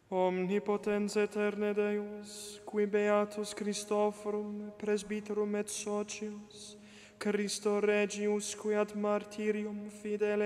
Omnipotens aeterne Deus, qui beatus Christophorum, presbyterum et socius, Christo Regius, qui ad martyrium fidele